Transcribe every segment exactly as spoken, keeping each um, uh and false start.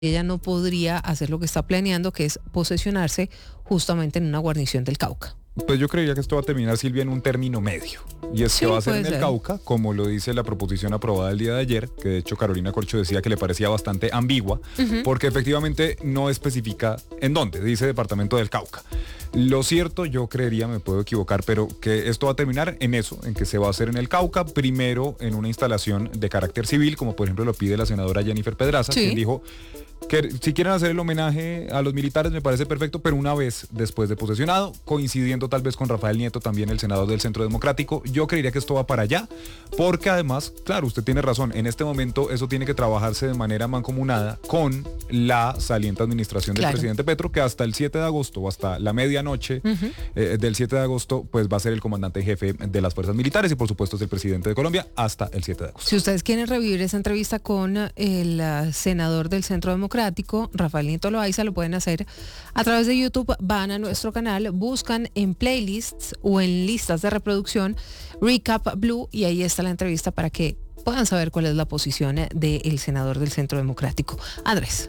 ella no podría hacer lo que está planeando, que es posesionarse justamente en una guarnición del Cauca. Pues yo creería que esto va a terminar, Silvia, en un término medio. Y es Sí, que va a ser puede en el ser. Cauca, como lo dice la proposición aprobada el día de ayer, que de hecho Carolina Corcho decía que le parecía bastante ambigua, Ujú. porque efectivamente no especifica en dónde, dice departamento del Cauca. Lo cierto, yo creería, me puedo equivocar, pero que esto va a terminar en eso, en que se va a hacer en el Cauca, primero en una instalación de carácter civil, como por ejemplo lo pide la senadora Jennifer Pedraza, Sí. quien dijo que si quieren hacer el homenaje a los militares me parece perfecto, pero una vez después de posesionado, coincidiendo tal vez con Rafael Nieto, también el senador del Centro Democrático. Yo creería que esto va para allá, porque además, claro, usted tiene razón, en este momento eso tiene que trabajarse de manera mancomunada con la saliente administración del Claro. presidente Petro, que hasta el siete de agosto o hasta la medianoche Ujú. eh, del siete de agosto, pues va a ser el comandante jefe de las fuerzas militares y por supuesto es el presidente de Colombia hasta el siete de agosto. Si ustedes quieren revivir esa entrevista con el uh, senador del Centro Democrático, Rafael Nieto Loaiza, lo pueden hacer a través de YouTube. Van a nuestro canal, buscan en playlists o en listas de reproducción Recap Blue y ahí está la entrevista para que puedan saber cuál es la posición del senador del Centro Democrático. Andrés.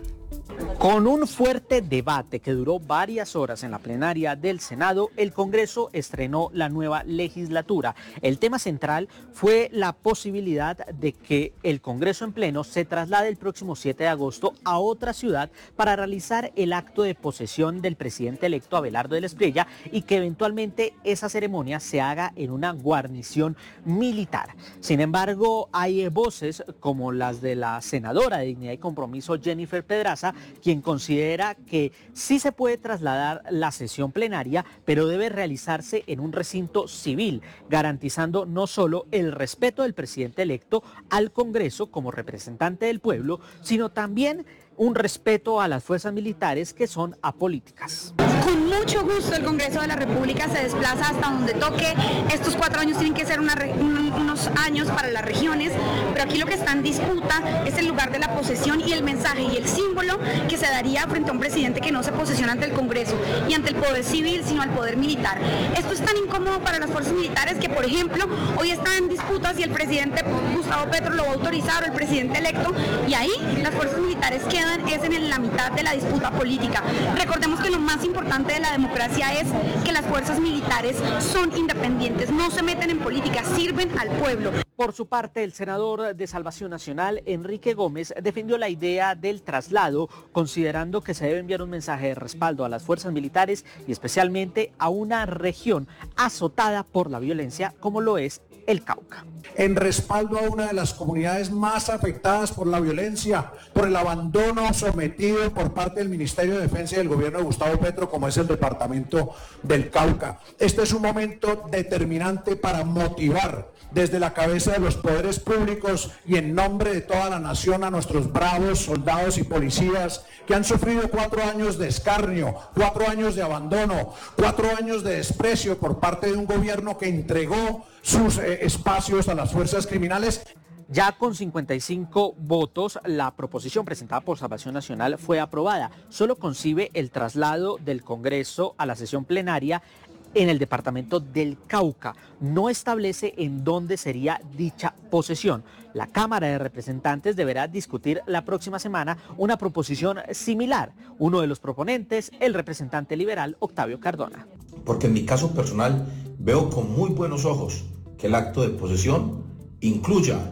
Con un fuerte debate que duró varias horas en la plenaria del Senado, el Congreso estrenó la nueva legislatura. El tema central fue la posibilidad de que el Congreso en pleno se traslade el próximo siete de agosto a otra ciudad para realizar el acto de posesión del presidente electo Abelardo del Espriella y que eventualmente esa ceremonia se haga en una guarnición militar. Sin embargo, hay voces como las de la senadora de Dignidad y Compromiso, Jennifer Pedraza, quien considera que sí se puede trasladar la sesión plenaria, pero debe realizarse en un recinto civil, garantizando no solo el respeto del presidente electo al Congreso como representante del pueblo, sino también un respeto a las fuerzas militares que son apolíticas. Con mucho gusto el Congreso de la República se desplaza hasta donde toque. Estos cuatro años tienen que ser una, un, unos años para las regiones, pero aquí lo que está en disputa es el lugar de la posesión y el mensaje y el símbolo que se daría frente a un presidente que no se posesiona ante el Congreso y ante el poder civil, sino al poder militar. Esto es tan incómodo para las fuerzas militares que, por ejemplo, hoy está en disputa si el presidente Gustavo Petro lo va a autorizar o el presidente electo, y ahí las fuerzas militares quedan es en la mitad de la disputa política. Recordemos que lo más importante de la democracia es que las fuerzas militares son independientes, no se meten en política, sirven al pueblo. Por su parte, el senador de Salvación Nacional, Enrique Gómez, defendió la idea del traslado, considerando que se debe enviar un mensaje de respaldo a las fuerzas militares y especialmente a una región azotada por la violencia como lo es el Cauca. En respaldo a una de las comunidades más afectadas por la violencia, por el abandono sometido por parte del Ministerio de Defensa y del gobierno de Gustavo Petro, como es el departamento del Cauca. Este es un momento determinante para motivar desde la cabeza de los poderes públicos y en nombre de toda la nación a nuestros bravos soldados y policías que han sufrido cuatro años de escarnio, cuatro años de abandono, cuatro años de desprecio por parte de un gobierno que entregó sus eh, espacios a las fuerzas criminales. Ya con cincuenta y cinco votos, la proposición presentada por Salvación Nacional fue aprobada. Solo concibe el traslado del Congreso a la sesión plenaria en el departamento del Cauca. No establece en dónde sería dicha posesión. La Cámara de Representantes deberá discutir la próxima semana una proposición similar. Uno de los proponentes, el representante liberal Octavio Cardona. Porque en mi caso personal veo con muy buenos ojos que el acto de posesión incluya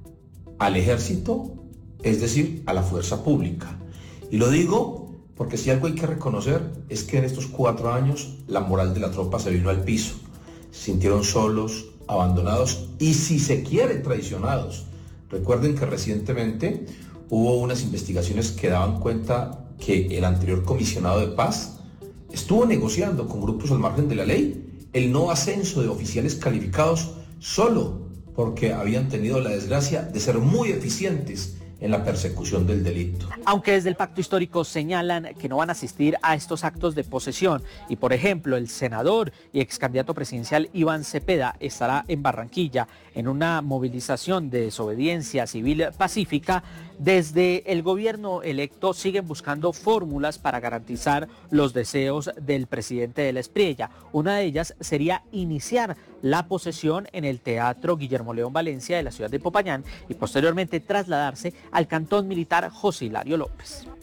al ejército, es decir, a la fuerza pública. Y lo digo porque si algo hay que reconocer es que en estos cuatro años la moral de la tropa se vino al piso. Se sintieron solos, abandonados y, si se quiere, traicionados. Recuerden que recientemente hubo unas investigaciones que daban cuenta que el anterior comisionado de paz estuvo negociando con grupos al margen de la ley el no ascenso de oficiales calificados solo porque habían tenido la desgracia de ser muy eficientes en la persecución del delito. Aunque desde el pacto histórico señalan que no van a asistir a estos actos de posesión y, por ejemplo, el senador y ex candidato presidencial Iván Cepeda estará en Barranquilla en una movilización de desobediencia civil pacífica, desde el gobierno electo siguen buscando fórmulas para garantizar los deseos del presidente de la Espriella. Una de ellas sería iniciar la posesión en el Teatro Guillermo León Valencia de la ciudad de Popayán y posteriormente trasladarse al cantón militar José Hilario López.